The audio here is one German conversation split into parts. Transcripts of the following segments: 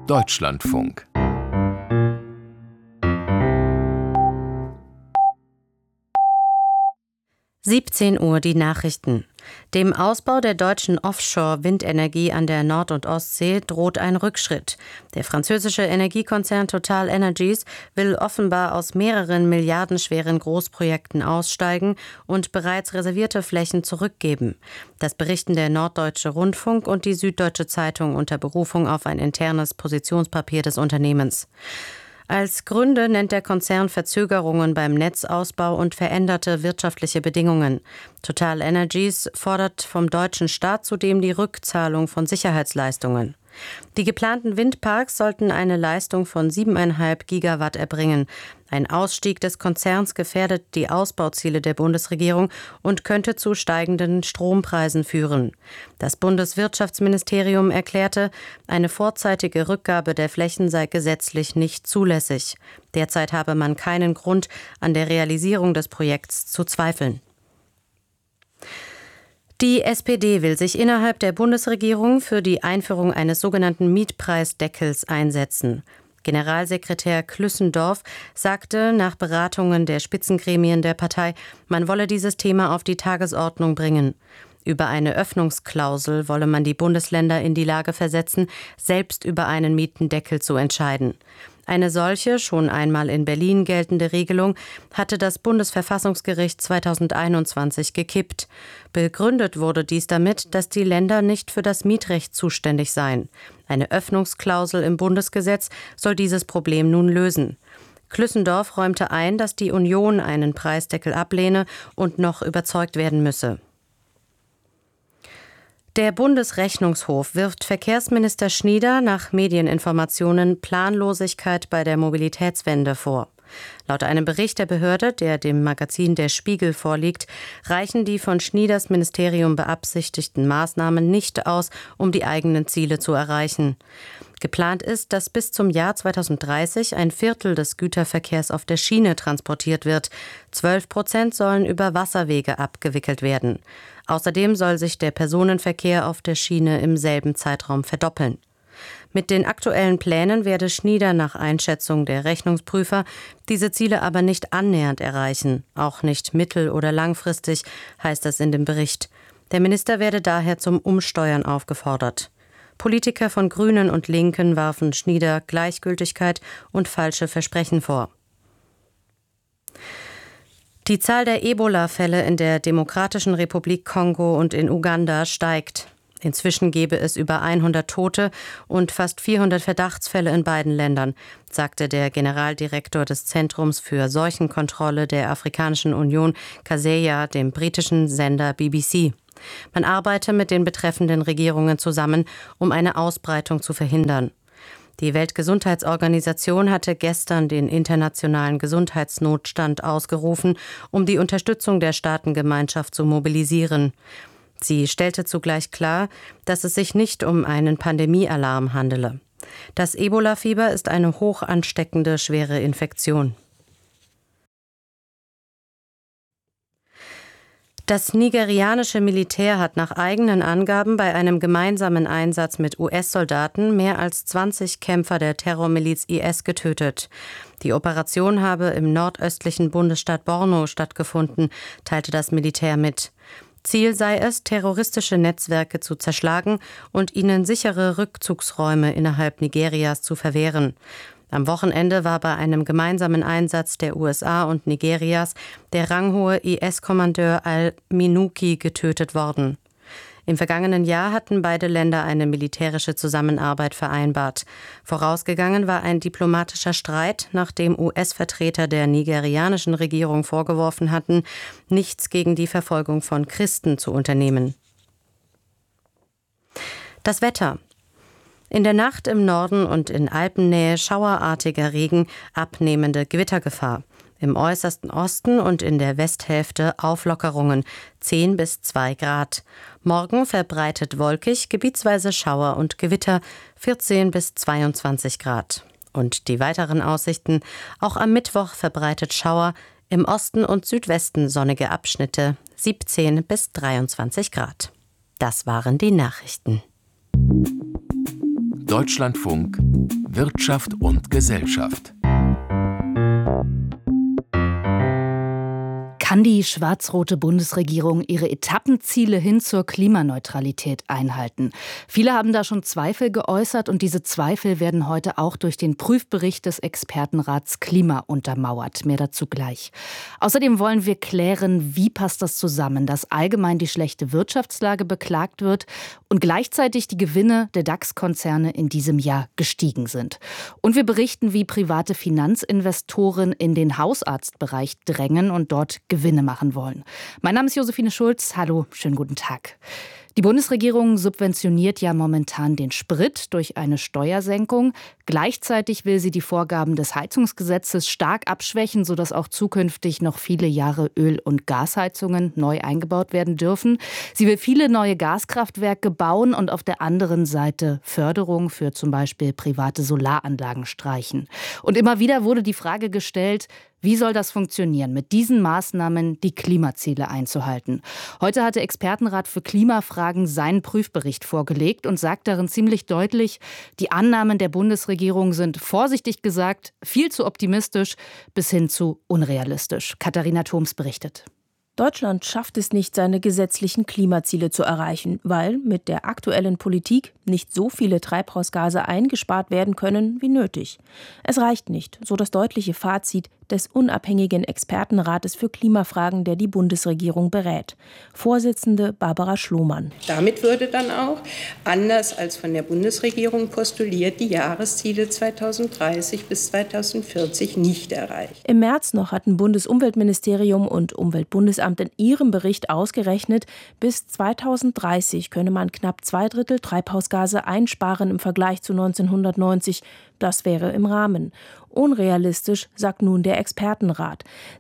Deutschlandfunk. Uhr die Nachrichten. Dem Ausbau der deutschen Offshore-Windenergie an der Nord- und Ostsee droht ein Rückschritt. Der französische Energiekonzern TotalEnergies will offenbar aus mehreren milliardenschweren Großprojekten aussteigen und bereits reservierte Flächen zurückgeben. Das berichten der Norddeutsche Rundfunk und die Süddeutsche Zeitung unter Berufung auf ein internes Positionspapier des Unternehmens. Als Gründe nennt der Konzern Verzögerungen beim Netzausbau und veränderte wirtschaftliche Bedingungen. TotalEnergies fordert vom deutschen Staat zudem die Rückzahlung von Sicherheitsleistungen. Die geplanten Windparks sollten eine Leistung von 7,5 Gigawatt erbringen. Ein Ausstieg des Konzerns gefährdet die Ausbauziele der Bundesregierung und könnte zu steigenden Strompreisen führen. Das Bundeswirtschaftsministerium erklärte, eine vorzeitige Rückgabe der Flächen sei gesetzlich nicht zulässig. Derzeit habe man keinen Grund, an der Realisierung des Projekts zu zweifeln. Die SPD will sich innerhalb der Bundesregierung für die Einführung eines sogenannten Mietpreisdeckels einsetzen. Generalsekretär Klüssendorf sagte nach Beratungen der Spitzengremien der Partei, man wolle dieses Thema auf die Tagesordnung bringen. Über eine Öffnungsklausel wolle man die Bundesländer in die Lage versetzen, selbst über einen Mietendeckel zu entscheiden. Eine solche, schon einmal in Berlin geltende Regelung hatte das Bundesverfassungsgericht 2021 gekippt. Begründet wurde dies damit, dass die Länder nicht für das Mietrecht zuständig seien. Eine Öffnungsklausel im Bundesgesetz soll dieses Problem nun lösen. Klüssendorf räumte ein, dass die Union einen Preisdeckel ablehne und noch überzeugt werden müsse. Der Bundesrechnungshof wirft Verkehrsminister Schnieder nach Medieninformationen Planlosigkeit bei der Mobilitätswende vor. Laut einem Bericht der Behörde, der dem Magazin Der Spiegel vorliegt, reichen die von Schnieders Ministerium beabsichtigten Maßnahmen nicht aus, um die eigenen Ziele zu erreichen. Geplant ist, dass bis zum Jahr 2030 ein Viertel des Güterverkehrs auf der Schiene transportiert wird. 12% sollen über Wasserwege abgewickelt werden. Außerdem soll sich der Personenverkehr auf der Schiene im selben Zeitraum verdoppeln. Mit den aktuellen Plänen werde Schnieder nach Einschätzung der Rechnungsprüfer diese Ziele aber nicht annähernd erreichen, auch nicht mittel- oder langfristig, heißt es in dem Bericht. Der Minister werde daher zum Umsteuern aufgefordert. Politiker von Grünen und Linken warfen Schnieder Gleichgültigkeit und falsche Versprechen vor. Die Zahl der Ebola-Fälle in der Demokratischen Republik Kongo und in Uganda steigt. Inzwischen gebe es über 100 Tote und fast 400 Verdachtsfälle in beiden Ländern, sagte der Generaldirektor des Zentrums für Seuchenkontrolle der Afrikanischen Union, Kaseya, dem britischen Sender BBC. Man arbeite mit den betreffenden Regierungen zusammen, um eine Ausbreitung zu verhindern. Die Weltgesundheitsorganisation hatte gestern den internationalen Gesundheitsnotstand ausgerufen, um die Unterstützung der Staatengemeinschaft zu mobilisieren. Sie stellte zugleich klar, dass es sich nicht um einen Pandemiealarm handele. Das Ebola-Fieber ist eine hoch ansteckende, schwere Infektion. Das nigerianische Militär hat nach eigenen Angaben bei einem gemeinsamen Einsatz mit US-Soldaten mehr als 20 Kämpfer der Terrormiliz IS getötet. Die Operation habe im nordöstlichen Bundesstaat Borno stattgefunden, teilte das Militär mit. Ziel sei es, terroristische Netzwerke zu zerschlagen und ihnen sichere Rückzugsräume innerhalb Nigerias zu verwehren. Am Wochenende war bei einem gemeinsamen Einsatz der USA und Nigerias der ranghohe IS-Kommandeur al-Minuki getötet worden. Im vergangenen Jahr hatten beide Länder eine militärische Zusammenarbeit vereinbart. Vorausgegangen war ein diplomatischer Streit, nachdem US-Vertreter der nigerianischen Regierung vorgeworfen hatten, nichts gegen die Verfolgung von Christen zu unternehmen. Das Wetter. In der Nacht im Norden und in Alpennähe schauerartiger Regen, abnehmende Gewittergefahr. Im äußersten Osten und in der Westhälfte Auflockerungen, 10 bis 2 Grad. Morgen verbreitet wolkig, gebietsweise Schauer und Gewitter, 14 bis 22 Grad. Und die weiteren Aussichten, auch am Mittwoch verbreitet Schauer, im Osten und Südwesten sonnige Abschnitte, 17 bis 23 Grad. Das waren die Nachrichten. Deutschlandfunk Wirtschaft und Gesellschaft. Kann die schwarz-rote Bundesregierung ihre Etappenziele hin zur Klimaneutralität einhalten? Viele haben da schon Zweifel geäußert und diese Zweifel werden heute auch durch den Prüfbericht des Expertenrats Klima untermauert. Mehr dazu gleich. Außerdem wollen wir klären, wie passt das zusammen, dass allgemein die schlechte Wirtschaftslage beklagt wird und gleichzeitig die Gewinne der DAX-Konzerne in diesem Jahr gestiegen sind. Und wir berichten, wie private Finanzinvestoren in den Hausarztbereich drängen und dort Gewinne machen wollen. Mein Name ist Josephine Schulz. Hallo, schönen guten Tag. Die Bundesregierung subventioniert ja momentan den Sprit durch eine Steuersenkung. Gleichzeitig will sie die Vorgaben des Heizungsgesetzes stark abschwächen, sodass auch zukünftig noch viele Jahre Öl- und Gasheizungen neu eingebaut werden dürfen. Sie will viele neue Gaskraftwerke bauen und auf der anderen Seite Förderung für zum Beispiel private Solaranlagen streichen. Und immer wieder wurde die Frage gestellt, wie soll das funktionieren, mit diesen Maßnahmen die Klimaziele einzuhalten? Heute hat der Expertenrat für Klimafragen seinen Prüfbericht vorgelegt und sagt darin ziemlich deutlich, die Annahmen der Bundesregierung sind vorsichtig gesagt viel zu optimistisch bis hin zu unrealistisch. Katharina Thoms berichtet. Deutschland schafft es nicht, seine gesetzlichen Klimaziele zu erreichen, weil mit der aktuellen Politik nicht so viele Treibhausgase eingespart werden können wie nötig. Es reicht nicht, so das deutliche Fazit des unabhängigen Expertenrates für Klimafragen, der die Bundesregierung berät. Vorsitzende Barbara Schlomann. Damit würde dann auch, anders als von der Bundesregierung postuliert, die Jahresziele 2030 bis 2040 nicht erreicht. Im März noch hatten Bundesumweltministerium und Umweltbundesamt in ihrem Bericht ausgerechnet, bis 2030 könne man knapp 2/3 Treibhausgase einsparen im Vergleich zu 1990. Das wäre im Rahmen. Unrealistisch, sagt nun der Expertenrat.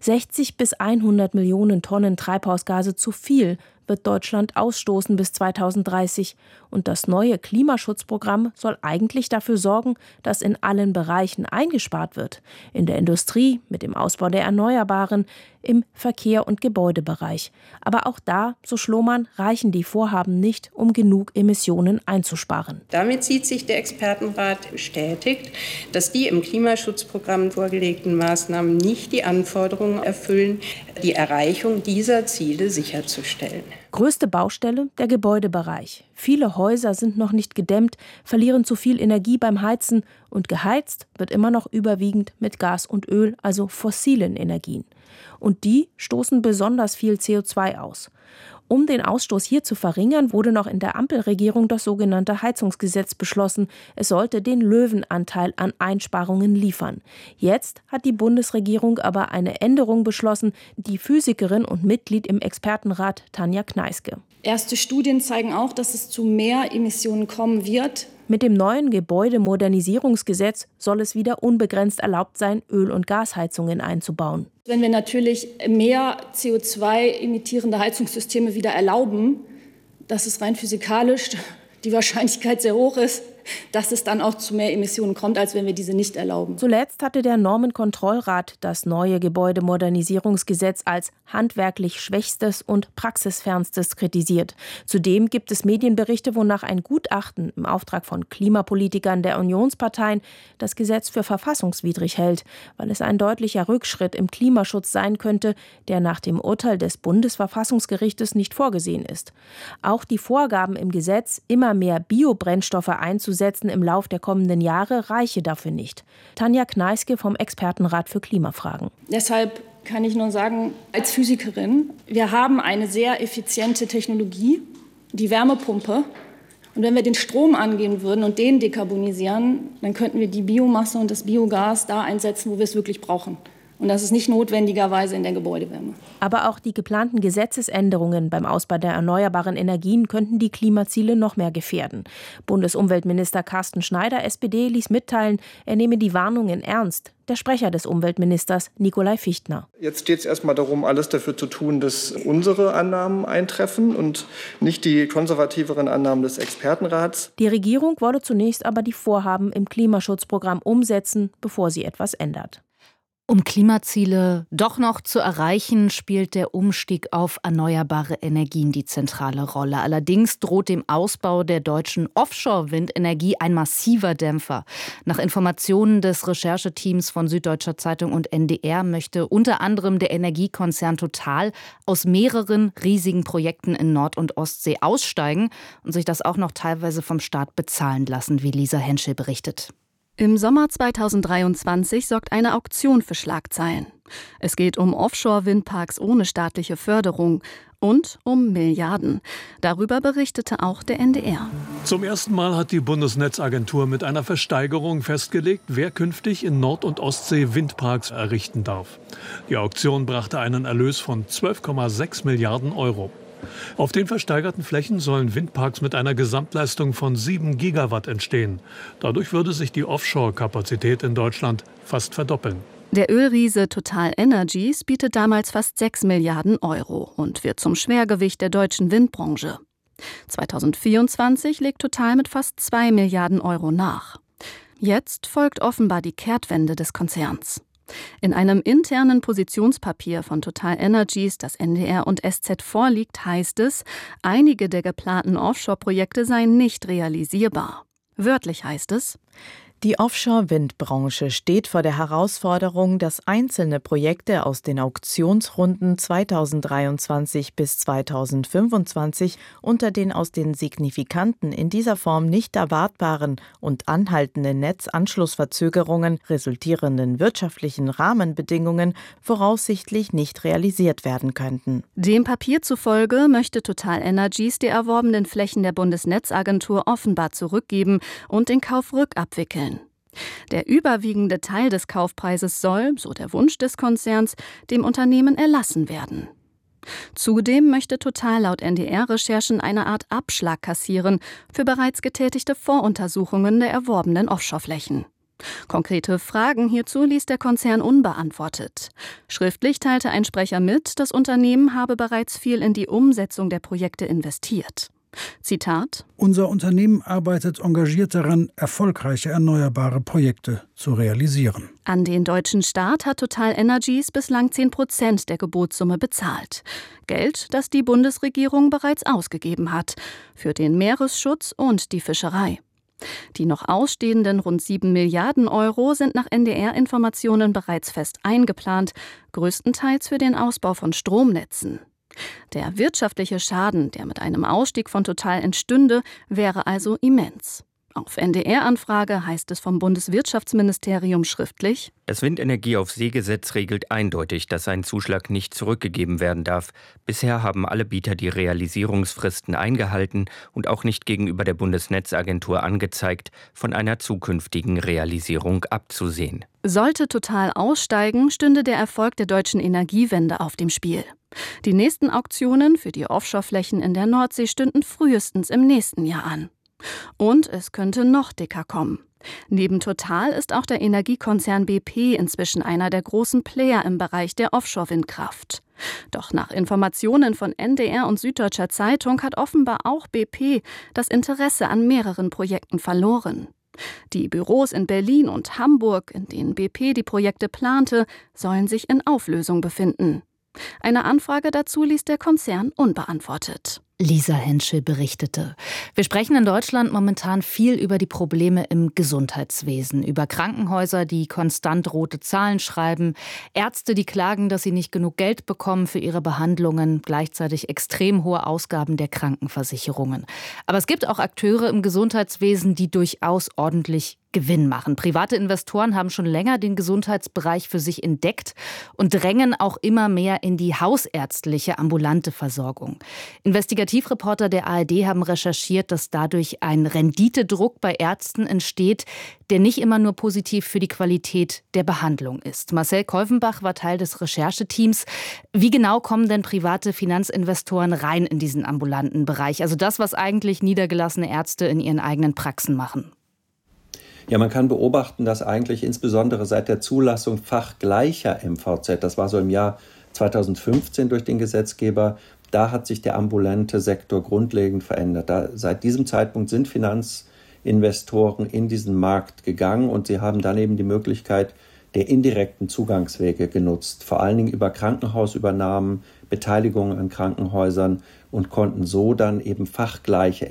60 bis 100 Millionen Tonnen Treibhausgase zu viel wird Deutschland ausstoßen bis 2030. Und das neue Klimaschutzprogramm soll eigentlich dafür sorgen, dass in allen Bereichen eingespart wird. In der Industrie, mit dem Ausbau der Erneuerbaren, im Verkehr- und Gebäudebereich. Aber auch da, so Schlomann, reichen die Vorhaben nicht, um genug Emissionen einzusparen. Damit sieht sich der Expertenrat bestätigt, dass die im Klimaschutzprogramm vorgelegten Maßnahmen nicht die Anforderungen erfüllen, die Erreichung dieser Ziele sicherzustellen. Größte Baustelle, der Gebäudebereich. Viele Häuser sind noch nicht gedämmt, verlieren zu viel Energie beim Heizen und geheizt wird immer noch überwiegend mit Gas und Öl, also fossilen Energien. Und die stoßen besonders viel CO2 aus. Um den Ausstoß hier zu verringern, wurde noch in der Ampelregierung das sogenannte Heizungsgesetz beschlossen. Es sollte den Löwenanteil an Einsparungen liefern. Jetzt hat die Bundesregierung aber eine Änderung beschlossen, die Physikerin und Mitglied im Expertenrat Tanja Kneiske. Erste Studien zeigen auch, dass es zu mehr Emissionen kommen wird. Mit dem neuen Gebäudemodernisierungsgesetz soll es wieder unbegrenzt erlaubt sein, Öl- und Gasheizungen einzubauen. Wenn wir natürlich mehr CO2-emittierende Heizungssysteme wieder erlauben, dass es rein physikalisch die Wahrscheinlichkeit sehr hoch ist, dass es dann auch zu mehr Emissionen kommt, als wenn wir diese nicht erlauben. Zuletzt hatte der Normenkontrollrat das neue Gebäudemodernisierungsgesetz als handwerklich schwächstes und praxisfernstes kritisiert. Zudem gibt es Medienberichte, wonach ein Gutachten im Auftrag von Klimapolitikern der Unionsparteien das Gesetz für verfassungswidrig hält, weil es ein deutlicher Rückschritt im Klimaschutz sein könnte, der nach dem Urteil des Bundesverfassungsgerichtes nicht vorgesehen ist. Auch die Vorgaben im Gesetz, immer mehr Biobrennstoffe einzusetzen im Lauf der kommenden Jahre, reiche dafür nicht. Tanja Kneiske vom Expertenrat für Klimafragen. Deshalb kann ich nur sagen, als Physikerin, wir haben eine sehr effiziente Technologie, die Wärmepumpe. Und wenn wir den Strom angehen würden und den dekarbonisieren, dann könnten wir die Biomasse und das Biogas da einsetzen, wo wir es wirklich brauchen. Und das ist nicht notwendigerweise in der Gebäudewärme. Aber auch die geplanten Gesetzesänderungen beim Ausbau der erneuerbaren Energien könnten die Klimaziele noch mehr gefährden. Bundesumweltminister Carsten Schneider, SPD, ließ mitteilen, er nehme die Warnungen ernst. Der Sprecher des Umweltministers, Nikolai Fichtner. Jetzt steht es erstmal darum, alles dafür zu tun, dass unsere Annahmen eintreffen und nicht die konservativeren Annahmen des Expertenrats. Die Regierung wolle zunächst aber die Vorhaben im Klimaschutzprogramm umsetzen, bevor sie etwas ändert. Um Klimaziele doch noch zu erreichen, spielt der Umstieg auf erneuerbare Energien die zentrale Rolle. Allerdings droht dem Ausbau der deutschen Offshore-Windenergie ein massiver Dämpfer. Nach Informationen des Rechercheteams von Süddeutscher Zeitung und NDR möchte unter anderem der Energiekonzern Total aus mehreren riesigen Projekten in Nord- und Ostsee aussteigen und sich das auch noch teilweise vom Staat bezahlen lassen, wie Lisa Henschel berichtet. Im Sommer 2023 sorgt eine Auktion für Schlagzeilen. Es geht um Offshore-Windparks ohne staatliche Förderung und um Milliarden. Darüber berichtete auch der NDR. Zum ersten Mal hat die Bundesnetzagentur mit einer Versteigerung festgelegt, wer künftig in Nord- und Ostsee Windparks errichten darf. Die Auktion brachte einen Erlös von 12,6 Milliarden Euro. Auf den versteigerten Flächen sollen Windparks mit einer Gesamtleistung von 7 Gigawatt entstehen. Dadurch würde sich die Offshore-Kapazität in Deutschland fast verdoppeln. Der Ölriese Total Energies bietet damals fast 6 Milliarden Euro und wird zum Schwergewicht der deutschen Windbranche. 2024 legt Total mit fast 2 Milliarden Euro nach. Jetzt folgt offenbar die Kehrtwende des Konzerns. In einem internen Positionspapier von Total Energies, das NDR und SZ vorliegt, heißt es, einige der geplanten Offshore-Projekte seien nicht realisierbar. Wörtlich heißt es: Die Offshore-Windbranche steht vor der Herausforderung, dass einzelne Projekte aus den Auktionsrunden 2023 bis 2025 unter den aus den signifikanten, in dieser Form nicht erwartbaren und anhaltenden Netzanschlussverzögerungen resultierenden wirtschaftlichen Rahmenbedingungen voraussichtlich nicht realisiert werden könnten. Dem Papier zufolge möchte Total Energies die erworbenen Flächen der Bundesnetzagentur offenbar zurückgeben und den Kauf rückabwickeln. Der überwiegende Teil des Kaufpreises soll, so der Wunsch des Konzerns, dem Unternehmen erlassen werden. Zudem möchte Total laut NDR-Recherchen eine Art Abschlag kassieren für bereits getätigte Voruntersuchungen der erworbenen Offshoreflächen. Konkrete Fragen hierzu ließ der Konzern unbeantwortet. Schriftlich teilte ein Sprecher mit, das Unternehmen habe bereits viel in die Umsetzung der Projekte investiert. Zitat: Unser Unternehmen arbeitet engagiert daran, erfolgreiche erneuerbare Projekte zu realisieren. An den deutschen Staat hat Total Energies bislang 10% der Gebotssumme bezahlt. Geld, das die Bundesregierung bereits ausgegeben hat, für den Meeresschutz und die Fischerei. Die noch ausstehenden rund 7 Milliarden Euro sind nach NDR-Informationen bereits fest eingeplant, größtenteils für den Ausbau von Stromnetzen. Der wirtschaftliche Schaden, der mit einem Ausstieg von Total entstünde, wäre also immens. Auf NDR-Anfrage heißt es vom Bundeswirtschaftsministerium schriftlich: Das Windenergie-auf-See-Gesetz regelt eindeutig, dass ein Zuschlag nicht zurückgegeben werden darf. Bisher haben alle Bieter die Realisierungsfristen eingehalten und auch nicht gegenüber der Bundesnetzagentur angezeigt, von einer zukünftigen Realisierung abzusehen. Sollte Total aussteigen, stünde der Erfolg der deutschen Energiewende auf dem Spiel. Die nächsten Auktionen für die Offshoreflächen in der Nordsee stünden frühestens im nächsten Jahr an. Und es könnte noch dicker kommen. Neben Total ist auch der Energiekonzern BP inzwischen einer der großen Player im Bereich der Offshore-Windkraft. Doch nach Informationen von NDR und Süddeutscher Zeitung hat offenbar auch BP das Interesse an mehreren Projekten verloren. Die Büros in Berlin und Hamburg, in denen BP die Projekte plante, sollen sich in Auflösung befinden. Eine Anfrage dazu ließ der Konzern unbeantwortet. Lisa Henschel berichtete. Wir sprechen in Deutschland momentan viel über die Probleme im Gesundheitswesen, über Krankenhäuser, die konstant rote Zahlen schreiben, Ärzte, die klagen, dass sie nicht genug Geld bekommen für ihre Behandlungen, gleichzeitig extrem hohe Ausgaben der Krankenversicherungen. Aber es gibt auch Akteure im Gesundheitswesen, die durchaus ordentlich Gewinn machen. Private Investoren haben schon länger den Gesundheitsbereich für sich entdeckt und drängen auch immer mehr in die hausärztliche ambulante Versorgung. Investigativreporter der ARD haben recherchiert, dass dadurch ein Renditedruck bei Ärzten entsteht, der nicht immer nur positiv für die Qualität der Behandlung ist. Marcel Keuvenbach war Teil des Rechercheteams. Wie genau kommen denn private Finanzinvestoren rein in diesen ambulanten Bereich? Also das, was eigentlich niedergelassene Ärzte in ihren eigenen Praxen machen. Ja, man kann beobachten, dass eigentlich insbesondere seit der Zulassung fachgleicher MVZ, das war so im Jahr 2015 durch den Gesetzgeber, da hat sich der ambulante Sektor grundlegend verändert. Seit diesem Zeitpunkt sind Finanzinvestoren in diesen Markt gegangen und sie haben dann eben die Möglichkeit, der indirekten Zugangswege genutzt, vor allen Dingen über Krankenhausübernahmen, Beteiligungen an Krankenhäusern und konnten so dann eben fachgleiche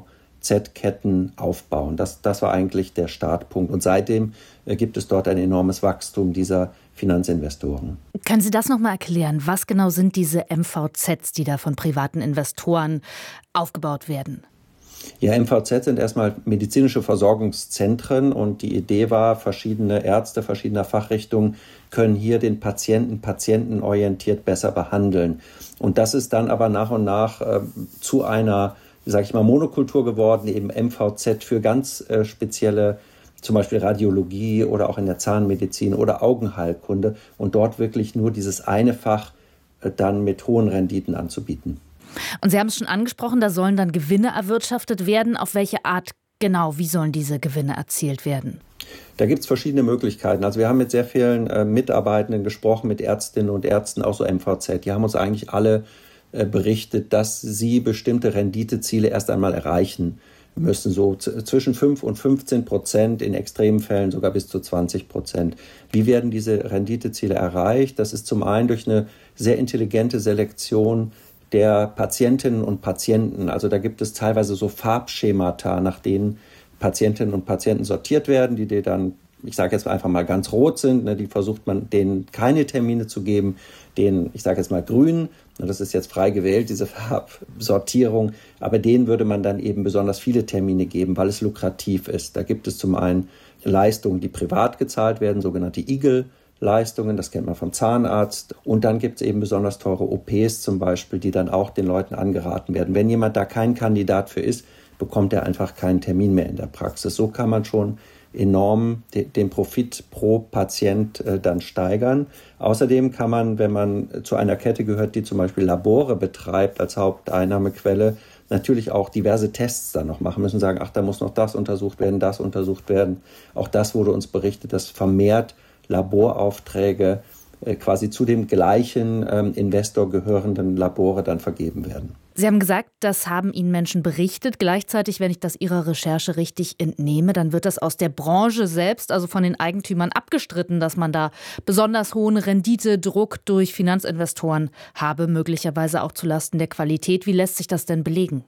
MVZ-Ketten aufbauen. Das war eigentlich der Startpunkt. Und seitdem gibt es dort ein enormes Wachstum dieser Finanzinvestoren. Können Sie das noch mal erklären? Was genau sind diese MVZs, die da von privaten Investoren aufgebaut werden? Ja, MVZ sind erstmal medizinische Versorgungszentren und die Idee war, verschiedene Ärzte verschiedener Fachrichtungen können hier den patientenorientiert besser behandeln. Und das ist dann aber nach und nach zu einer, sage ich mal, Monokultur geworden, eben MVZ für ganz spezielle, zum Beispiel Radiologie oder auch in der Zahnmedizin oder Augenheilkunde und dort wirklich nur dieses eine Fach dann mit hohen Renditen anzubieten. Und Sie haben es schon angesprochen, da sollen dann Gewinne erwirtschaftet werden. Auf welche Art genau, wie sollen diese Gewinne erzielt werden? Da gibt es verschiedene Möglichkeiten. Also wir haben mit sehr vielen Mitarbeitenden gesprochen, mit Ärztinnen und Ärzten, auch so MVZ. Die haben uns eigentlich alle berichtet, dass sie bestimmte Renditeziele erst einmal erreichen müssen. So zwischen 5 und 15%, in extremen Fällen sogar bis zu 20%. Wie werden diese Renditeziele erreicht? Das ist zum einen durch eine sehr intelligente Selektion der Patientinnen und Patienten. Also da gibt es teilweise so Farbschemata, nach denen Patientinnen und Patienten sortiert werden, die dann, ich sage jetzt einfach mal ganz rot sind, die versucht man denen keine Termine zu geben, denen, ich sage jetzt mal grün, das ist jetzt frei gewählt, diese Farbsortierung, aber denen würde man dann eben besonders viele Termine geben, weil es lukrativ ist. Da gibt es zum einen Leistungen, die privat gezahlt werden, sogenannte Leistungen, das kennt man vom Zahnarzt. Und dann gibt es eben besonders teure OPs zum Beispiel, die dann auch den Leuten angeraten werden. Wenn jemand da kein Kandidat für ist, bekommt er einfach keinen Termin mehr in der Praxis. So kann man schon enorm den Profit pro Patient dann steigern. Außerdem kann man, wenn man zu einer Kette gehört, die zum Beispiel Labore betreibt als Haupteinnahmequelle, natürlich auch diverse Tests dann noch machen müssen, sagen, ach, da muss noch das untersucht werden, das untersucht werden. Auch das wurde uns berichtet, dass vermehrt Laboraufträge quasi zu dem gleichen Investor gehörenden Labore dann vergeben werden. Sie haben gesagt, das haben Ihnen Menschen berichtet. Gleichzeitig, wenn ich das Ihrer Recherche richtig entnehme, dann wird das aus der Branche selbst, also von den Eigentümern, abgestritten, dass man da besonders hohen Renditedruck durch Finanzinvestoren habe, möglicherweise auch zulasten der Qualität. Wie lässt sich das denn belegen?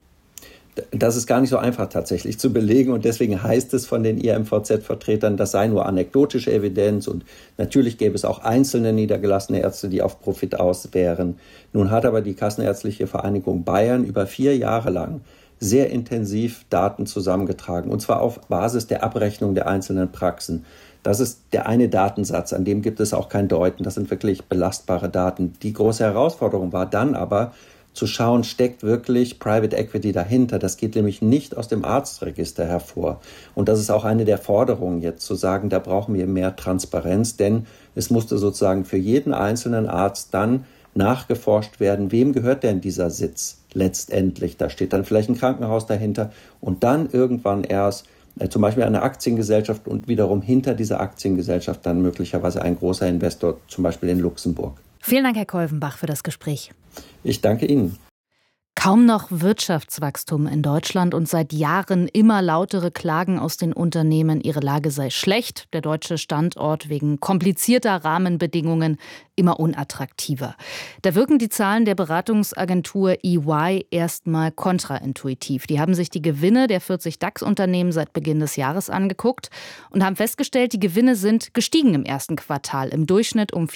Das ist gar nicht so einfach tatsächlich zu belegen und deswegen heißt es von den IMVZ-Vertretern, das sei nur anekdotische Evidenz und natürlich gäbe es auch einzelne niedergelassene Ärzte, die auf Profit aus wären. Nun hat aber die Kassenärztliche Vereinigung Bayern über 4 Jahre lang sehr intensiv Daten zusammengetragen und zwar auf Basis der Abrechnung der einzelnen Praxen. Das ist der eine Datensatz, an dem gibt es auch kein Deuten, das sind wirklich belastbare Daten. Die große Herausforderung war dann aber, zu schauen, steckt wirklich Private Equity dahinter. Das geht nämlich nicht aus dem Arztregister hervor. Und das ist auch eine der Forderungen jetzt, zu sagen, da brauchen wir mehr Transparenz, denn es musste sozusagen für jeden einzelnen Arzt dann nachgeforscht werden, wem gehört denn dieser Sitz letztendlich. Da steht dann vielleicht ein Krankenhaus dahinter und dann irgendwann erst zum Beispiel eine Aktiengesellschaft und wiederum hinter dieser Aktiengesellschaft dann möglicherweise ein großer Investor, zum Beispiel in Luxemburg. Vielen Dank, Herr Kolvenbach, für das Gespräch. Ich danke Ihnen. Kaum noch Wirtschaftswachstum in Deutschland und seit Jahren immer lautere Klagen aus den Unternehmen, ihre Lage sei schlecht, der deutsche Standort wegen komplizierter Rahmenbedingungen immer unattraktiver. Da wirken die Zahlen der Beratungsagentur EY erstmal kontraintuitiv. Die haben sich die Gewinne der 40 DAX-Unternehmen seit Beginn des Jahres angeguckt und haben festgestellt, die Gewinne sind gestiegen im ersten Quartal, im Durchschnitt um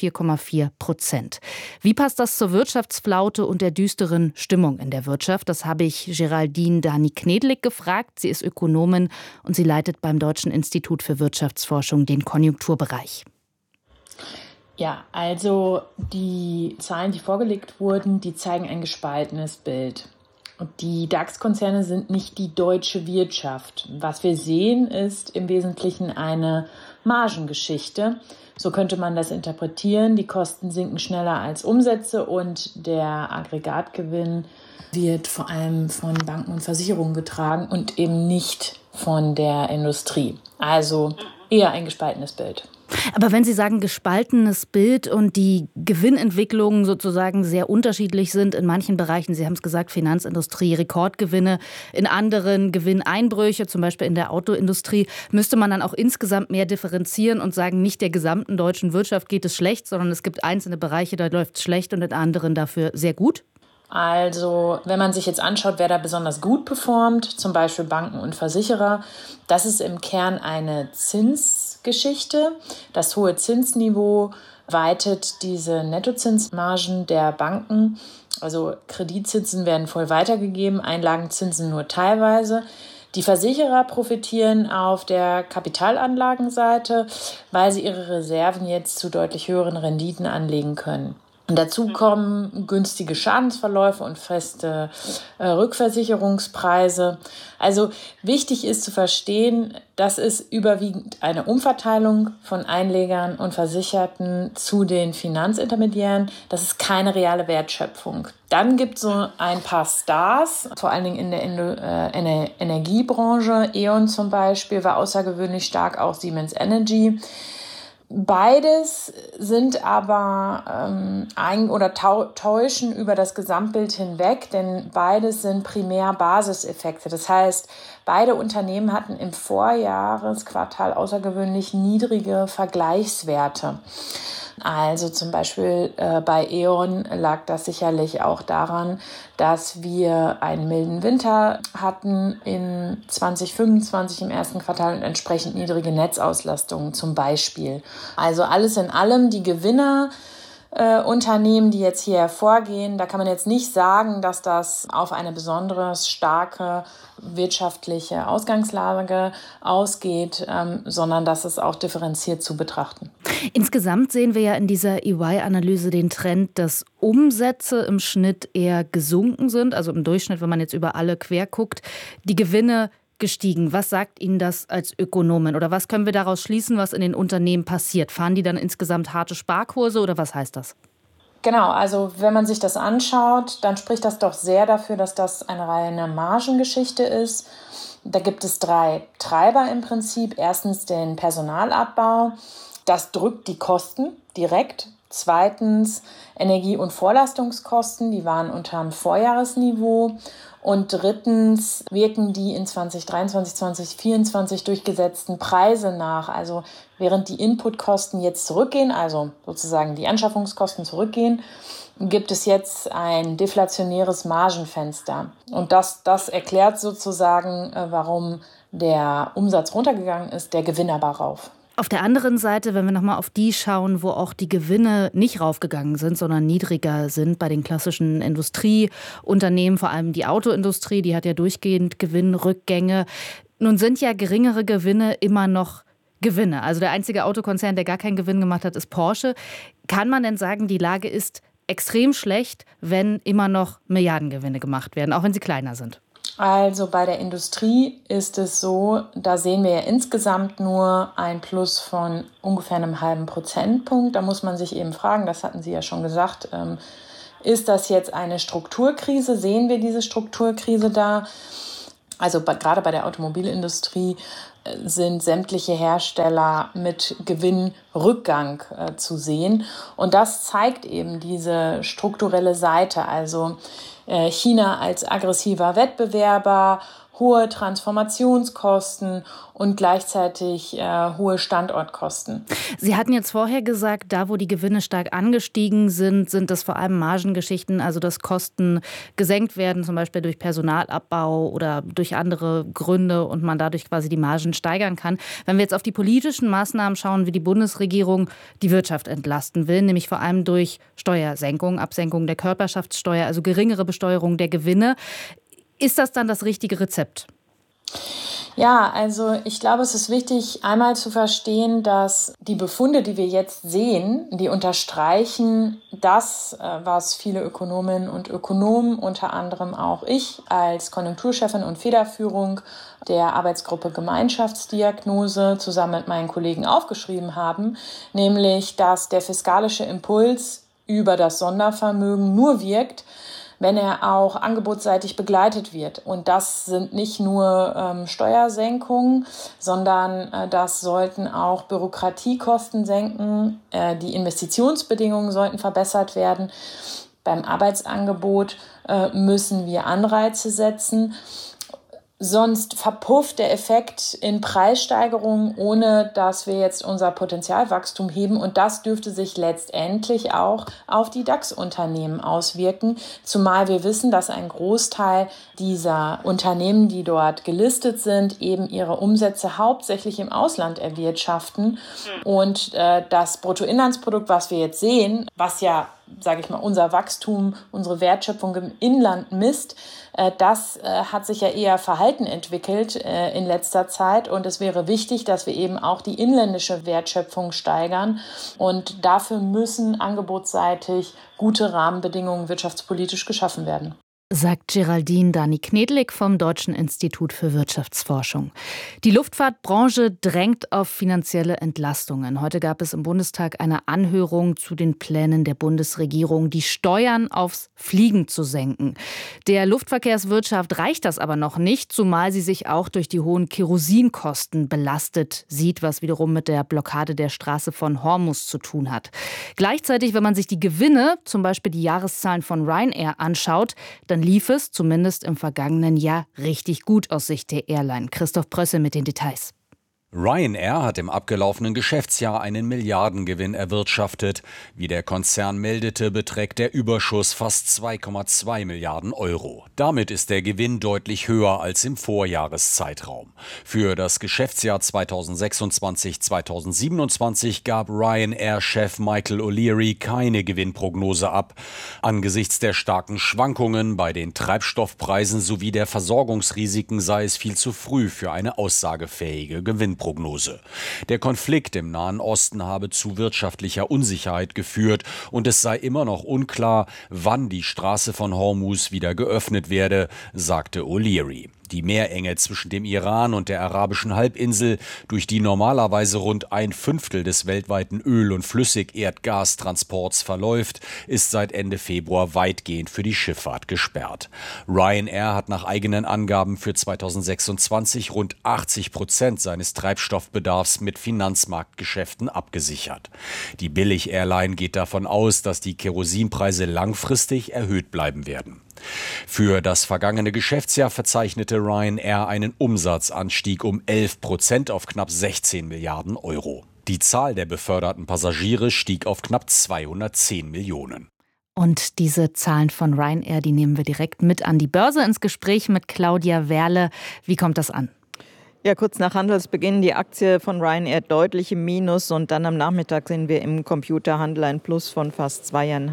4,4%. Wie passt das zur Wirtschaftsflaute und der düsteren Stimmung in der Wirtschaft? Das habe ich Geraldine Dani-Knedlik gefragt. Sie ist Ökonomin und sie leitet beim Deutschen Institut für Wirtschaftsforschung den Konjunkturbereich. Ja, also die Zahlen, die vorgelegt wurden, die zeigen ein gespaltenes Bild. Und die DAX-Konzerne sind nicht die deutsche Wirtschaft. Was wir sehen, ist im Wesentlichen eine Margengeschichte. So könnte man das interpretieren. Die Kosten sinken schneller als Umsätze und der Aggregatgewinn wird vor allem von Banken und Versicherungen getragen und eben nicht von der Industrie. Also eher ein gespaltenes Bild. Aber wenn Sie sagen gespaltenes Bild und die Gewinnentwicklungen sozusagen sehr unterschiedlich sind in manchen Bereichen, Sie haben es gesagt, Finanzindustrie, Rekordgewinne, in anderen Gewinneinbrüche, zum Beispiel in der Autoindustrie, müsste man dann auch insgesamt mehr differenzieren und sagen, nicht der gesamten deutschen Wirtschaft geht es schlecht, sondern es gibt einzelne Bereiche, da läuft es schlecht und in anderen dafür sehr gut? Also, wenn man sich jetzt anschaut, wer da besonders gut performt, zum Beispiel Banken und Versicherer, das ist im Kern eine Zinsgeschichte. Das hohe Zinsniveau weitet diese Nettozinsmargen der Banken. Also Kreditzinsen werden voll weitergegeben, Einlagenzinsen nur teilweise. Die Versicherer profitieren auf der Kapitalanlagenseite, weil sie ihre Reserven jetzt zu deutlich höheren Renditen anlegen können. Und dazu kommen günstige Schadensverläufe und feste Rückversicherungspreise. Also wichtig ist zu verstehen, das ist überwiegend eine Umverteilung von Einlegern und Versicherten zu den Finanzintermediären. Das ist keine reale Wertschöpfung. Dann gibt es so ein paar Stars, vor allen Dingen in der Energiebranche. E.ON zum Beispiel war außergewöhnlich stark, auch Siemens Energy. Beides sind aber täuschen über das Gesamtbild hinweg, denn beides sind primär Basiseffekte. Das heißt, beide Unternehmen hatten im Vorjahresquartal außergewöhnlich niedrige Vergleichswerte. Also zum Beispiel bei E.ON lag das sicherlich auch daran, dass wir einen milden Winter hatten in 2025 im ersten Quartal und entsprechend niedrige Netzauslastung zum Beispiel. Also alles in allem die Gewinner Unternehmen, die jetzt hier hervorgehen, da kann man jetzt nicht sagen, dass das auf eine besonders starke wirtschaftliche Ausgangslage ausgeht, sondern dass es auch differenziert zu betrachten. Insgesamt sehen wir ja in dieser EY-Analyse den Trend, dass Umsätze im Schnitt eher gesunken sind, also im Durchschnitt, wenn man jetzt über alle quer guckt, die Gewinne gestiegen. Was sagt Ihnen das als Ökonomin oder was können wir daraus schließen, was in den Unternehmen passiert? Fahren die dann insgesamt harte Sparkurse oder was heißt das? Genau, also wenn man sich das anschaut, dann spricht das doch sehr dafür, dass das eine reine Margengeschichte ist. Da gibt es 3 Treiber im Prinzip. Erstens den Personalabbau. Das drückt die Kosten direkt. Zweitens Energie- und Vorlastungskosten, die waren unter dem Vorjahresniveau. Und drittens wirken die in 2023, 2024 durchgesetzten Preise nach. Also während die Inputkosten jetzt zurückgehen, also sozusagen die Anschaffungskosten zurückgehen, gibt es jetzt ein deflationäres Margenfenster. Und das erklärt sozusagen, warum der Umsatz runtergegangen ist, der Gewinn aber rauf. Auf der anderen Seite, wenn wir nochmal auf die schauen, wo auch die Gewinne nicht raufgegangen sind, sondern niedriger sind, bei den klassischen Industrieunternehmen, vor allem die Autoindustrie, die hat ja durchgehend Gewinnrückgänge. Nun sind ja geringere Gewinne immer noch Gewinne. Also der einzige Autokonzern, der gar keinen Gewinn gemacht hat, ist Porsche. Kann man denn sagen, die Lage ist extrem schlecht, wenn immer noch Milliardengewinne gemacht werden, auch wenn sie kleiner sind? Also bei der Industrie ist es so, da sehen wir ja insgesamt nur ein Plus von ungefähr einem halben Prozentpunkt. Da muss man sich eben fragen, das hatten Sie ja schon gesagt, ist das jetzt eine Strukturkrise? Sehen wir diese Strukturkrise da? Also gerade bei der Automobilindustrie sind sämtliche Hersteller mit Gewinnrückgang zu sehen. Und das zeigt eben diese strukturelle Seite, also China als aggressiver Wettbewerber, hohe Transformationskosten und gleichzeitig hohe Standortkosten. Sie hatten jetzt vorher gesagt, da wo die Gewinne stark angestiegen sind, sind das vor allem Margengeschichten, also dass Kosten gesenkt werden, zum Beispiel durch Personalabbau oder durch andere Gründe und man dadurch quasi die Margen steigern kann. Wenn wir jetzt auf die politischen Maßnahmen schauen, wie die Bundesregierung die Wirtschaft entlasten will, nämlich vor allem durch Steuersenkung, Absenkung der Körperschaftssteuer, also geringere Besteuerung der Gewinne, ist das dann das richtige Rezept? Ja, also ich glaube, es ist wichtig, einmal zu verstehen, dass die Befunde, die wir jetzt sehen, die unterstreichen das, was viele Ökonominnen und Ökonomen, unter anderem auch ich als Konjunkturchefin und Federführung der Arbeitsgruppe Gemeinschaftsdiagnose zusammen mit meinen Kollegen aufgeschrieben haben, nämlich, dass der fiskalische Impuls über das Sondervermögen nur wirkt, wenn er auch angebotsseitig begleitet wird. Und das sind nicht nur Steuersenkungen, sondern das sollten auch Bürokratiekosten senken. Die Investitionsbedingungen sollten verbessert werden. Beim Arbeitsangebot müssen wir Anreize setzen. Sonst verpufft der Effekt in Preissteigerungen, ohne dass wir jetzt unser Potenzialwachstum heben. Und das dürfte sich letztendlich auch auf die DAX-Unternehmen auswirken. Zumal wir wissen, dass ein Großteil dieser Unternehmen, die dort gelistet sind, eben ihre Umsätze hauptsächlich im Ausland erwirtschaften. Und das Bruttoinlandsprodukt, was wir jetzt sehen, was ja, sage ich mal, unser Wachstum, unsere Wertschöpfung im Inland misst, das hat sich ja eher verhalten entwickelt in letzter Zeit. Und es wäre wichtig, dass wir eben auch die inländische Wertschöpfung steigern. Und dafür müssen angebotsseitig gute Rahmenbedingungen wirtschaftspolitisch geschaffen werden. Sagt Geraldine Dani-Knedlik vom Deutschen Institut für Wirtschaftsforschung. Die Luftfahrtbranche drängt auf finanzielle Entlastungen. Heute gab es im Bundestag eine Anhörung zu den Plänen der Bundesregierung, die Steuern aufs Fliegen zu senken. Der Luftverkehrswirtschaft reicht das aber noch nicht, zumal sie sich auch durch die hohen Kerosinkosten belastet sieht, was wiederum mit der Blockade der Straße von Hormuz zu tun hat. Gleichzeitig, wenn man sich die Gewinne, zum Beispiel die Jahreszahlen von Ryanair, anschaut, dann lief es, zumindest im vergangenen Jahr, richtig gut aus Sicht der Airline. Christoph Prössel mit den Details. Ryanair hat im abgelaufenen Geschäftsjahr einen Milliardengewinn erwirtschaftet. Wie der Konzern meldete, beträgt der Überschuss fast 2,2 Milliarden Euro. Damit ist der Gewinn deutlich höher als im Vorjahreszeitraum. Für das Geschäftsjahr 2026/2027 gab Ryanair-Chef Michael O'Leary keine Gewinnprognose ab. Angesichts der starken Schwankungen bei den Treibstoffpreisen sowie der Versorgungsrisiken sei es viel zu früh für eine aussagefähige Gewinnprognose. Der Konflikt im Nahen Osten habe zu wirtschaftlicher Unsicherheit geführt und es sei immer noch unklar, wann die Straße von Hormuz wieder geöffnet werde, sagte O'Leary. Die Meerenge zwischen dem Iran und der arabischen Halbinsel, durch die normalerweise rund 1/5 des weltweiten Öl- und Flüssigerdgastransports verläuft, ist seit Ende Februar weitgehend für die Schifffahrt gesperrt. Ryanair hat nach eigenen Angaben für 2026 rund 80% seines Treibstoffbedarfs mit Finanzmarktgeschäften abgesichert. Die Billig-Airline geht davon aus, dass die Kerosinpreise langfristig erhöht bleiben werden. Für das vergangene Geschäftsjahr verzeichnete Ryanair einen Umsatzanstieg um 11% auf knapp 16 Milliarden Euro. Die Zahl der beförderten Passagiere stieg auf knapp 210 Millionen. Und diese Zahlen von Ryanair, die nehmen wir direkt mit an die Börse ins Gespräch mit Claudia Werle. Wie kommt das an? Ja, kurz nach Handelsbeginn die Aktie von Ryanair deutlich im Minus und dann am Nachmittag sehen wir im Computerhandel ein Plus von fast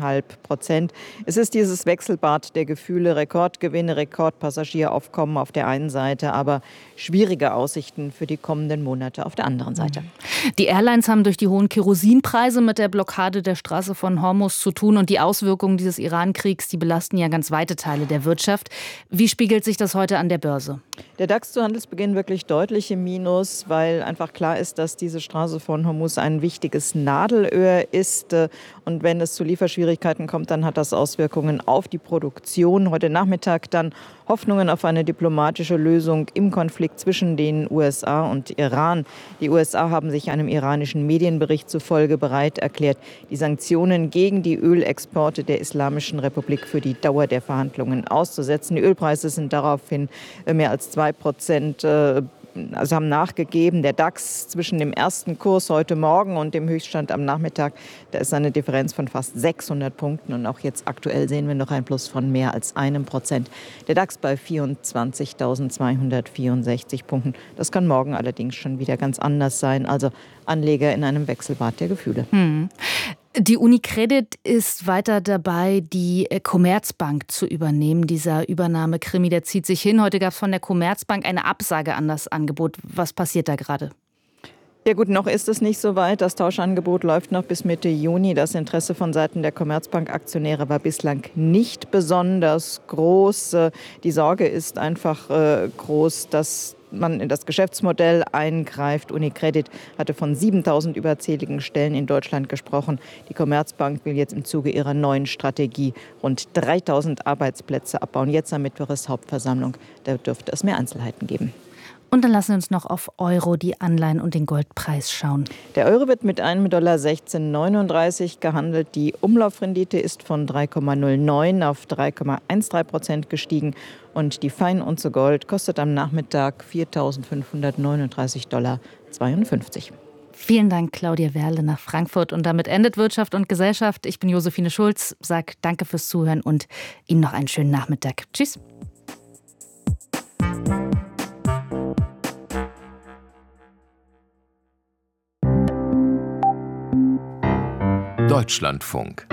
2,5%. Es ist dieses Wechselbad der Gefühle, Rekordgewinne, Rekordpassagierauffkommen auf der einen Seite, aber schwierige Aussichten für die kommenden Monate auf der anderen Seite. Die Airlines haben durch die hohen Kerosinpreise mit der Blockade der Straße von Hormuz zu tun und die Auswirkungen dieses Iran-Kriegs, die belasten ja ganz weite Teile der Wirtschaft. Wie spiegelt sich das heute an der Börse? Der DAX zu Handelsbeginn wirklich deutlich im Minus, weil einfach klar ist, dass diese Straße von Hormuz ein wichtiges Nadelöhr ist. Und wenn es zu Lieferschwierigkeiten kommt, dann hat das Auswirkungen auf die Produktion. Heute Nachmittag dann Hoffnungen auf eine diplomatische Lösung im Konflikt zwischen den USA und Iran. Die USA haben sich einem iranischen Medienbericht zufolge bereit erklärt, die Sanktionen gegen die Ölexporte der Islamischen Republik für die Dauer der Verhandlungen auszusetzen. Die Ölpreise sind daraufhin mehr als 2% haben nachgegeben. Der DAX zwischen dem ersten Kurs heute Morgen und dem Höchststand am Nachmittag, da ist eine Differenz von fast 600 Punkten. Und auch jetzt aktuell sehen wir noch ein Plus von mehr als 1%. Der DAX bei 24.264 Punkten. Das kann morgen allerdings schon wieder ganz anders sein. Also Anleger in einem Wechselbad der Gefühle. Die UniCredit ist weiter dabei, die Commerzbank zu übernehmen. Dieser Übernahmekrimi, der zieht sich hin. Heute gab es von der Commerzbank eine Absage an das Angebot. Was passiert da gerade? Ja gut, noch ist es nicht so weit. Das Tauschangebot läuft noch bis Mitte Juni. Das Interesse von Seiten der Commerzbank-Aktionäre war bislang nicht besonders groß. Die Sorge ist einfach groß, dass man in das Geschäftsmodell eingreift. UniCredit hatte von 7.000 überzähligen Stellen in Deutschland gesprochen. Die Commerzbank will jetzt im Zuge ihrer neuen Strategie rund 3.000 Arbeitsplätze abbauen. Jetzt am Mittwoch ist Hauptversammlung. Da dürfte es mehr Einzelheiten geben. Und dann lassen wir uns noch auf Euro, die Anleihen und den Goldpreis schauen. Der Euro wird mit einem $16,39 gehandelt. Die Umlaufrendite ist von 3,09 auf 3,13% gestiegen. Und die Feinunze Gold kostet am Nachmittag $4.539,52. Vielen Dank, Claudia Werle nach Frankfurt. Und damit endet Wirtschaft und Gesellschaft. Ich bin Josephine Schulz, sage danke fürs Zuhören und Ihnen noch einen schönen Nachmittag. Tschüss. Deutschlandfunk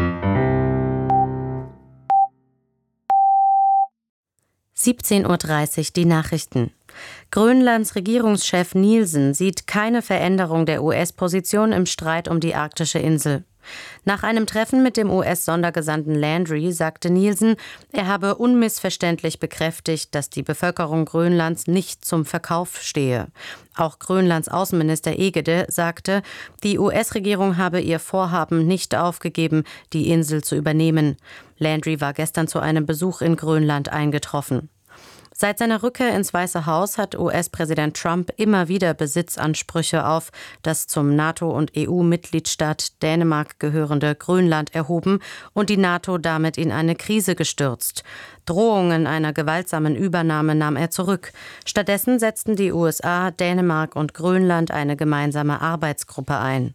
17:30 Uhr die Nachrichten. Grönlands Regierungschef Nielsen sieht keine Veränderung der US-Position im Streit um die arktische Insel. Nach einem Treffen mit dem US-Sondergesandten Landry sagte Nielsen, er habe unmissverständlich bekräftigt, dass die Bevölkerung Grönlands nicht zum Verkauf stehe. Auch Grönlands Außenminister Egede sagte, die US-Regierung habe ihr Vorhaben nicht aufgegeben, die Insel zu übernehmen. Landry war gestern zu einem Besuch in Grönland eingetroffen. Seit seiner Rückkehr ins Weiße Haus hat US-Präsident Trump immer wieder Besitzansprüche auf das zum NATO- und EU-Mitgliedstaat Dänemark gehörende Grönland erhoben und die NATO damit in eine Krise gestürzt. Drohungen einer gewaltsamen Übernahme nahm er zurück. Stattdessen setzten die USA, Dänemark und Grönland eine gemeinsame Arbeitsgruppe ein.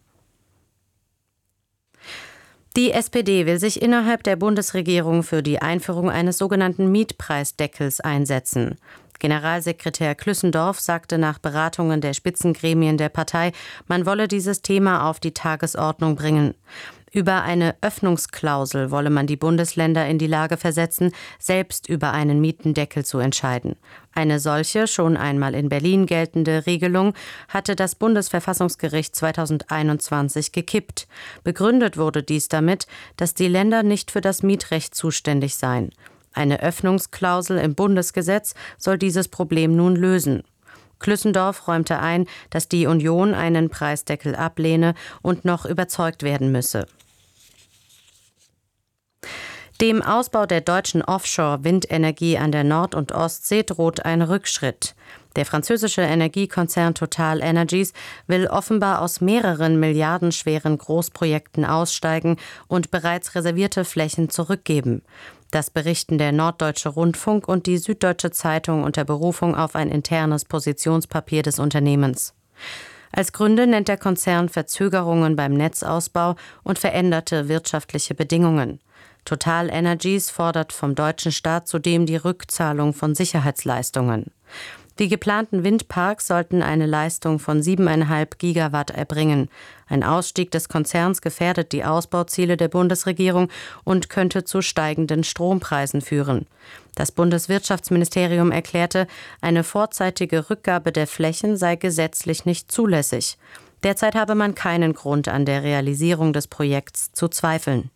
Die SPD will sich innerhalb der Bundesregierung für die Einführung eines sogenannten Mietpreisdeckels einsetzen. Generalsekretär Klüssendorf sagte nach Beratungen der Spitzengremien der Partei, man wolle dieses Thema auf die Tagesordnung bringen. Über eine Öffnungsklausel wolle man die Bundesländer in die Lage versetzen, selbst über einen Mietendeckel zu entscheiden. Eine solche, schon einmal in Berlin geltende Regelung hatte das Bundesverfassungsgericht 2021 gekippt. Begründet wurde dies damit, dass die Länder nicht für das Mietrecht zuständig seien. Eine Öffnungsklausel im Bundesgesetz soll dieses Problem nun lösen. Klüssendorf räumte ein, dass die Union einen Preisdeckel ablehne und noch überzeugt werden müsse. Dem Ausbau der deutschen Offshore-Windenergie an der Nord- und Ostsee droht ein Rückschritt. Der französische Energiekonzern Total Energies will offenbar aus mehreren milliardenschweren Großprojekten aussteigen und bereits reservierte Flächen zurückgeben. Das berichten der Norddeutsche Rundfunk und die Süddeutsche Zeitung unter Berufung auf ein internes Positionspapier des Unternehmens. Als Gründe nennt der Konzern Verzögerungen beim Netzausbau und veränderte wirtschaftliche Bedingungen. Total Energies fordert vom deutschen Staat zudem die Rückzahlung von Sicherheitsleistungen. Die geplanten Windparks sollten eine Leistung von 7,5 Gigawatt erbringen. Ein Ausstieg des Konzerns gefährdet die Ausbauziele der Bundesregierung und könnte zu steigenden Strompreisen führen. Das Bundeswirtschaftsministerium erklärte, eine vorzeitige Rückgabe der Flächen sei gesetzlich nicht zulässig. Derzeit habe man keinen Grund, an der Realisierung des Projekts zu zweifeln.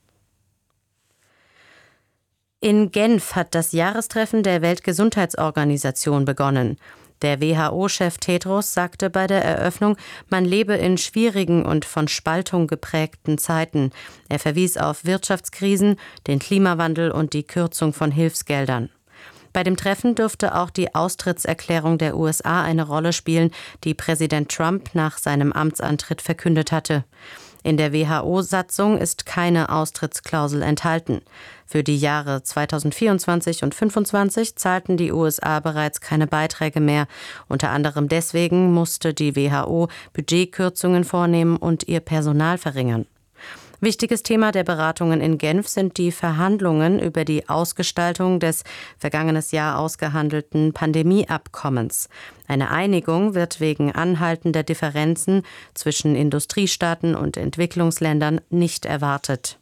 In Genf hat das Jahrestreffen der Weltgesundheitsorganisation begonnen. Der WHO-Chef Tedros sagte bei der Eröffnung, man lebe in schwierigen und von Spaltung geprägten Zeiten. Er verwies auf Wirtschaftskrisen, den Klimawandel und die Kürzung von Hilfsgeldern. Bei dem Treffen dürfte auch die Austrittserklärung der USA eine Rolle spielen, die Präsident Trump nach seinem Amtsantritt verkündet hatte. In der WHO-Satzung ist keine Austrittsklausel enthalten. Für die Jahre 2024 und 2025 zahlten die USA bereits keine Beiträge mehr. Unter anderem deswegen musste die WHO Budgetkürzungen vornehmen und ihr Personal verringern. Wichtiges Thema der Beratungen in Genf sind die Verhandlungen über die Ausgestaltung des vergangenes Jahr ausgehandelten Pandemieabkommens. Eine Einigung wird wegen anhaltender Differenzen zwischen Industriestaaten und Entwicklungsländern nicht erwartet.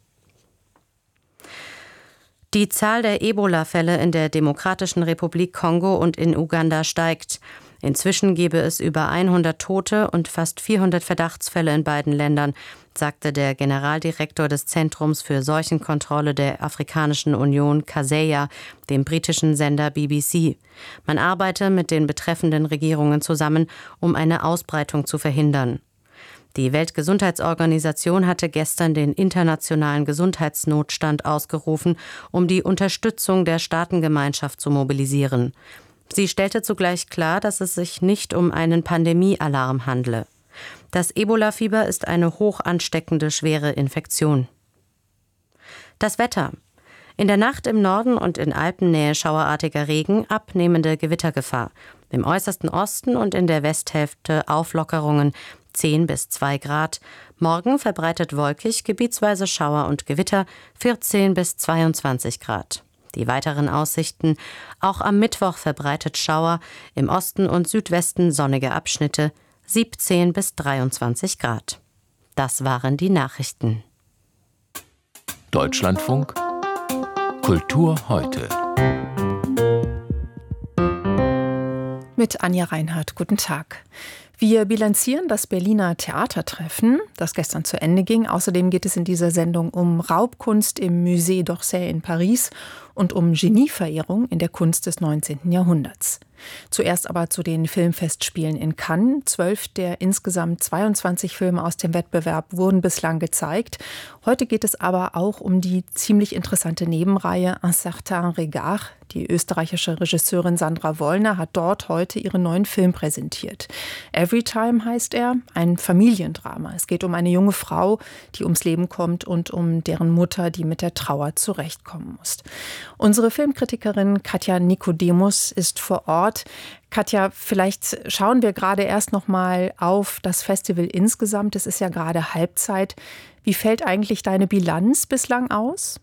Die Zahl der Ebola-Fälle in der Demokratischen Republik Kongo und in Uganda steigt. Inzwischen gebe es über 100 Tote und fast 400 Verdachtsfälle in beiden Ländern, sagte der Generaldirektor des Zentrums für Seuchenkontrolle der Afrikanischen Union, Kaseya, dem britischen Sender BBC. Man arbeite mit den betreffenden Regierungen zusammen, um eine Ausbreitung zu verhindern. Die Weltgesundheitsorganisation hatte gestern den internationalen Gesundheitsnotstand ausgerufen, um die Unterstützung der Staatengemeinschaft zu mobilisieren. Sie stellte zugleich klar, dass es sich nicht um einen Pandemiealarm handle. Das Ebola-Fieber ist eine hoch ansteckende, schwere Infektion. Das Wetter. In der Nacht im Norden und in Alpennähe schauerartiger Regen, abnehmende Gewittergefahr. Im äußersten Osten und in der Westhälfte Auflockerungen 10 bis 2 Grad. Morgen verbreitet wolkig, gebietsweise Schauer und Gewitter 14 bis 22 Grad. Die weiteren Aussichten: auch am Mittwoch verbreitet Schauer, im Osten und Südwesten sonnige Abschnitte 17 bis 23 Grad. Das waren die Nachrichten. Deutschlandfunk Kultur heute. Mit Anja Reinhardt, guten Tag. Wir bilanzieren das Berliner Theatertreffen, das gestern zu Ende ging. Außerdem geht es in dieser Sendung um Raubkunst im Musée d'Orsay in Paris und um Genieverehrung in der Kunst des 19. Jahrhunderts. Zuerst aber zu den Filmfestspielen in Cannes. 12 der insgesamt 22 Filme aus dem Wettbewerb wurden bislang gezeigt. Heute geht es aber auch um die ziemlich interessante Nebenreihe Un certain regard. Die österreichische Regisseurin Sandra Wollner hat dort heute ihren neuen Film präsentiert. Everytime heißt er, ein Familiendrama. Es geht um eine junge Frau, die ums Leben kommt und um deren Mutter, die mit der Trauer zurechtkommen muss. Unsere Filmkritikerin Katja Nikodemus ist vor Ort. Katja, vielleicht schauen wir gerade erst noch mal auf das Festival insgesamt. Es ist ja gerade Halbzeit. Wie fällt eigentlich deine Bilanz bislang aus?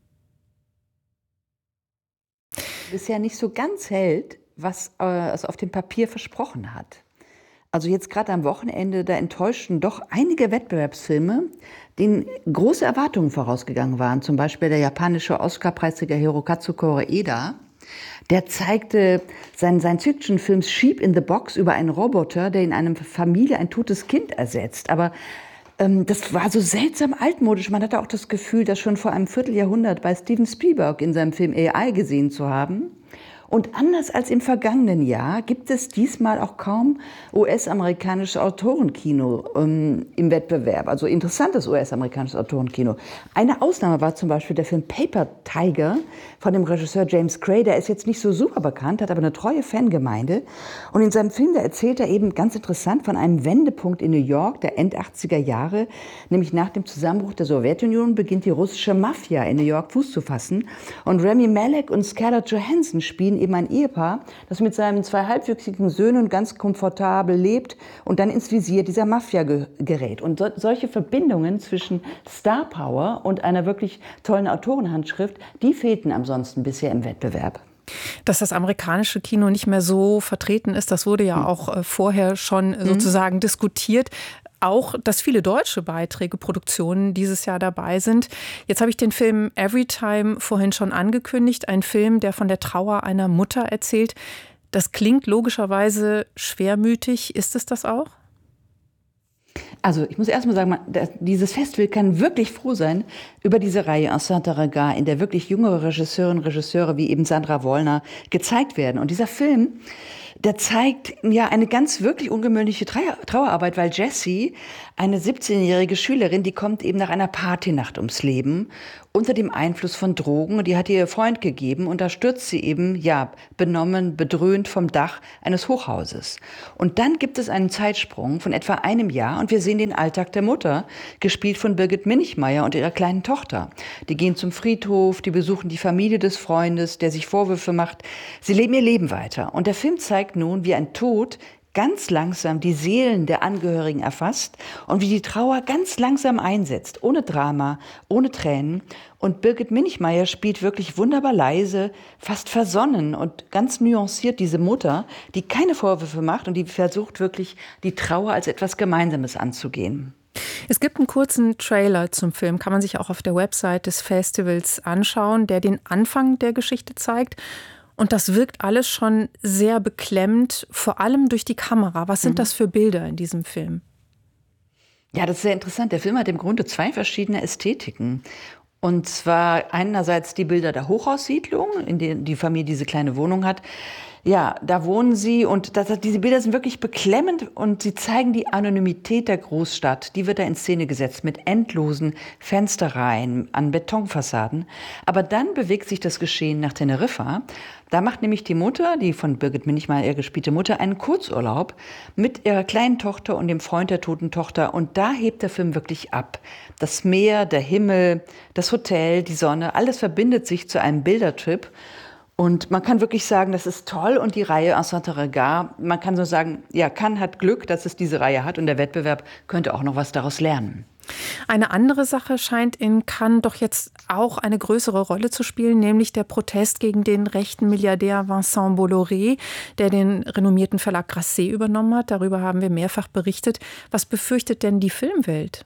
Bisher nicht so ganz hält, was es auf dem Papier versprochen hat. Also jetzt gerade am Wochenende, da enttäuschten doch einige Wettbewerbsfilme, denen große Erwartungen vorausgegangen waren. Zum Beispiel der japanische Oscar-Preisträger Hirokazu Koreeda. Der zeigte seinen Science-Fiction-Film Sheep in the Box über einen Roboter, der in einer Familie ein totes Kind ersetzt. Aber das war so seltsam altmodisch. Man hatte auch das Gefühl, das schon vor einem Vierteljahrhundert bei Steven Spielberg in seinem Film AI gesehen zu haben. Und anders als im vergangenen Jahr gibt es diesmal auch kaum US-amerikanisches Autorenkino im Wettbewerb, also interessantes US-amerikanisches Autorenkino. Eine Ausnahme war zum Beispiel der Film Paper Tiger von dem Regisseur James Gray. Der ist jetzt nicht so super bekannt, hat aber eine treue Fangemeinde. Und in seinem Film, da erzählt er eben ganz interessant von einem Wendepunkt in New York der End-80er Jahre. Nämlich nach dem Zusammenbruch der Sowjetunion beginnt die russische Mafia in New York Fuß zu fassen. Und Rami Malek und Scarlett Johansson spielen eben ein Ehepaar, das mit seinen 2 halbwüchsigen Söhnen ganz komfortabel lebt und dann ins Visier dieser Mafia gerät. Und solche Verbindungen zwischen Star Power und einer wirklich tollen Autorenhandschrift, die fehlten ansonsten bisher im Wettbewerb. Dass das amerikanische Kino nicht mehr so vertreten ist, das wurde ja auch vorher schon sozusagen diskutiert. Auch, dass viele deutsche Beiträge, Produktionen dieses Jahr dabei sind. Jetzt habe ich den Film Everytime vorhin schon angekündigt. Ein Film, der von der Trauer einer Mutter erzählt. Das klingt logischerweise schwermütig. Ist es das auch? Also ich muss erst mal sagen, dieses Festival kann wirklich froh sein über diese Reihe Un certain regard, in der wirklich jüngere Regisseure wie eben Sandra Wollner gezeigt werden. Und dieser Film, der zeigt ja eine ganz wirklich ungewöhnliche Trauerarbeit, weil Jessie, eine 17-jährige Schülerin, die kommt eben nach einer Partynacht ums Leben unter dem Einfluss von Drogen. Die hat ihr Freund gegeben und da stürzt sie eben, ja, benommen, bedröhnt vom Dach eines Hochhauses. Und dann gibt es einen Zeitsprung von etwa einem Jahr und wir sehen den Alltag der Mutter, gespielt von Birgit Minichmeier und ihrer kleinen Tochter. Die gehen zum Friedhof, die besuchen die Familie des Freundes, der sich Vorwürfe macht. Sie leben ihr Leben weiter. Und der Film zeigt nun, wie ein Tod ganz langsam die Seelen der Angehörigen erfasst und wie die Trauer ganz langsam einsetzt, ohne Drama, ohne Tränen. Und Birgit Minichmeier spielt wirklich wunderbar leise, fast versonnen und ganz nuanciert diese Mutter, die keine Vorwürfe macht und die versucht wirklich, die Trauer als etwas Gemeinsames anzugehen. Es gibt einen kurzen Trailer zum Film, kann man sich auch auf der Website des Festivals anschauen, der den Anfang der Geschichte zeigt. Und das wirkt alles schon sehr beklemmend, vor allem durch die Kamera. Was sind das für Bilder in diesem Film? Ja, das ist sehr interessant. Der Film hat im Grunde zwei verschiedene Ästhetiken. Und zwar einerseits die Bilder der Hochhaussiedlung, in denen die Familie diese kleine Wohnung hat. Ja, da wohnen sie und diese Bilder sind wirklich beklemmend und sie zeigen die Anonymität der Großstadt. Die wird da in Szene gesetzt mit endlosen Fensterreihen an Betonfassaden. Aber dann bewegt sich das Geschehen nach Teneriffa. Da macht nämlich die Mutter, die von Birgit Minichmayr gespielte Mutter, einen Kurzurlaub mit ihrer kleinen Tochter und dem Freund der toten Tochter. Und da hebt der Film wirklich ab. Das Meer, der Himmel, das Hotel, die Sonne, alles verbindet sich zu einem Bildertrip. Und man kann wirklich sagen, das ist toll. Und die Reihe Enceinte Regard, man kann so sagen, ja, Cannes hat Glück, dass es diese Reihe hat. Und der Wettbewerb könnte auch noch was daraus lernen. Eine andere Sache scheint in Cannes doch jetzt auch eine größere Rolle zu spielen, nämlich der Protest gegen den rechten Milliardär Vincent Bolloré, der den renommierten Verlag Grasset übernommen hat. Darüber haben wir mehrfach berichtet. Was befürchtet denn die Filmwelt?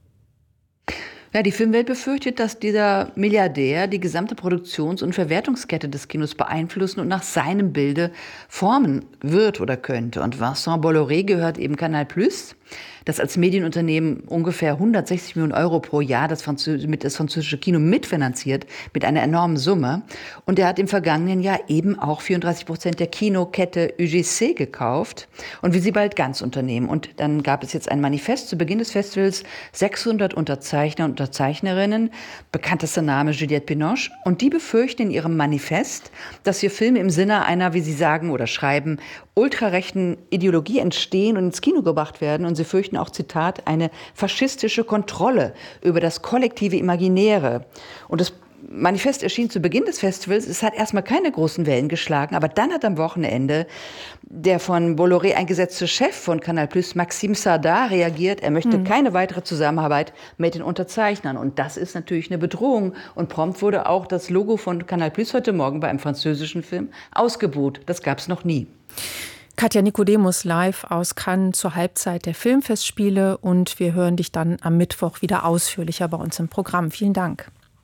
Ja, die Filmwelt befürchtet, dass dieser Milliardär die gesamte Produktions- und Verwertungskette des Kinos beeinflussen und nach seinem Bilde formen wird oder könnte. Und Vincent Bolloré gehört eben Canal+, das als Medienunternehmen ungefähr 160 Millionen Euro pro Jahr das französische Kino mitfinanziert, mit einer enormen Summe. Und er hat im vergangenen Jahr eben auch 34% der Kinokette UGC gekauft und will sie bald ganz unternehmen. Und dann gab es jetzt ein Manifest zu Beginn des Festivals, 600 Unterzeichner und Unterzeichnerinnen, bekanntester Name Juliette Binoche. Und die befürchten in ihrem Manifest, dass hier Filme im Sinne einer, wie sie sagen oder schreiben, ultrarechten Ideologie entstehen und ins Kino gebracht werden. Und sie fürchten auch, Zitat, eine faschistische Kontrolle über das kollektive Imaginäre. Und das Manifest erschien zu Beginn des Festivals. Es hat erstmal keine großen Wellen geschlagen, aber dann hat am Wochenende der von Bolloré eingesetzte Chef von Canal+, Maxime Sardar, reagiert. Er möchte keine weitere Zusammenarbeit mit den Unterzeichnern. Und das ist natürlich eine Bedrohung. Und prompt wurde auch das Logo von Canal+ heute Morgen bei einem französischen Film ausgebuht. Das gab es noch nie. Katja Nikodemus live aus Cannes zur Halbzeit der Filmfestspiele und wir hören dich dann am Mittwoch wieder ausführlicher bei uns im Programm. Vielen Dank.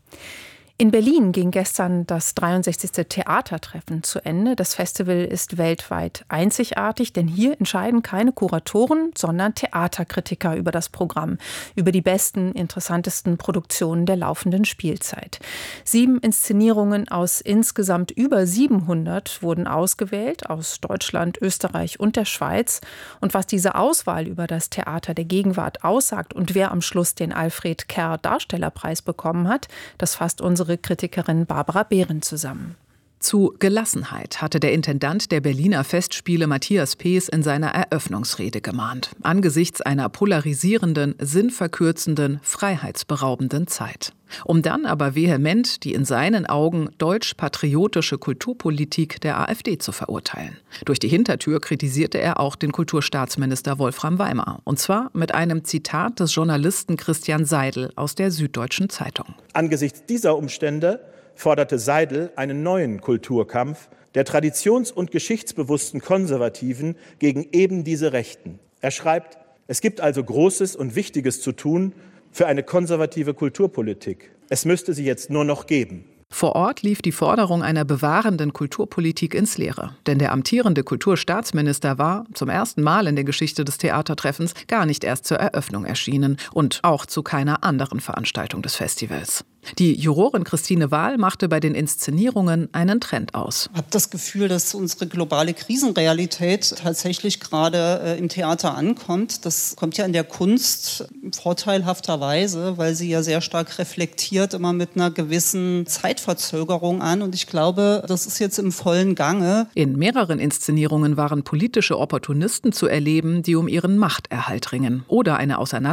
In Berlin ging gestern das 63. Theatertreffen zu Ende. Das Festival ist weltweit einzigartig, denn hier entscheiden keine Kuratoren, sondern Theaterkritiker über das Programm, über die besten, interessantesten Produktionen der laufenden Spielzeit. 7 Inszenierungen aus insgesamt über 700 wurden ausgewählt, aus Deutschland, Österreich und der Schweiz. Und was diese Auswahl über das Theater der Gegenwart aussagt und wer am Schluss den Alfred Kerr Darstellerpreis bekommen hat, das fasst unsere Kritikerin Barbara Behren zusammen. Zu Gelassenheit hatte der Intendant der Berliner Festspiele Matthias Pees in seiner Eröffnungsrede gemahnt. Angesichts einer polarisierenden, sinnverkürzenden, freiheitsberaubenden Zeit. Um dann aber vehement die in seinen Augen deutsch-patriotische Kulturpolitik der AfD zu verurteilen. Durch die Hintertür kritisierte er auch den Kulturstaatsminister Wolfram Weimar. Und zwar mit einem Zitat des Journalisten Christian Seidel aus der Süddeutschen Zeitung. Angesichts dieser Umstände forderte Seidel einen neuen Kulturkampf der traditions- und geschichtsbewussten Konservativen gegen eben diese Rechten. Er schreibt, es gibt also Großes und Wichtiges zu tun für eine konservative Kulturpolitik. Es müsste sie jetzt nur noch geben. Vor Ort lief die Forderung einer bewahrenden Kulturpolitik ins Leere. Denn der amtierende Kulturstaatsminister war zum ersten Mal in der Geschichte des Theatertreffens gar nicht erst zur Eröffnung erschienen und auch zu keiner anderen Veranstaltung des Festivals. Die Jurorin Christine Wahl machte bei den Inszenierungen einen Trend aus. Ich habe das Gefühl, dass unsere globale Krisenrealität tatsächlich gerade im Theater ankommt. Das kommt ja in der Kunst vorteilhafterweise, weil sie ja sehr stark reflektiert, immer mit einer gewissen Zeitverzögerung an. Und ich glaube, das ist jetzt im vollen Gange. In mehreren Inszenierungen waren politische Opportunisten zu erleben, die um ihren Machterhalt ringen oder eine Auseinandersetzung